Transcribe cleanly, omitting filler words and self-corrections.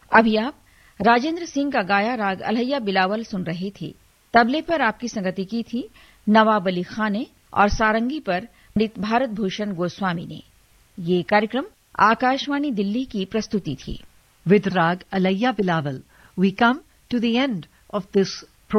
अभी आप राजेंद्र सिंह का गाया राग अलैया बिलावल सुन रहे थे। तबले पर आपकी संगति की थी नवाब अली खान ने और सारंगी पर पंडित भारत भूषण गोस्वामी ने। ये कार्यक्रम आकाशवाणी दिल्ली की प्रस्तुति थी। With Rag Alaiya Bilawal, we come to the end of this